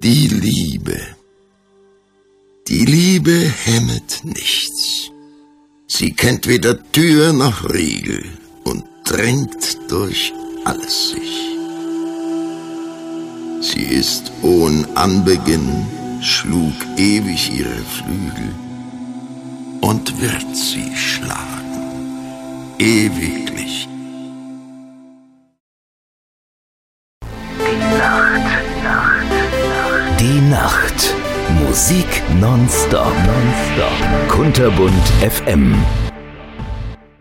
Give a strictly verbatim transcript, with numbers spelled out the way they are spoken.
Die Liebe. Die Liebe hemmet nichts. Sie kennt weder Tür noch Riegel und drängt durch alles sich. Sie ist ohn Anbeginn, schlug ewig ihre Flügel und wird sie schlagen, ewiglich. Die Nacht, Nacht, Nacht. Die Nacht. Musik nonstop, nonstop. Kunterbunt F M.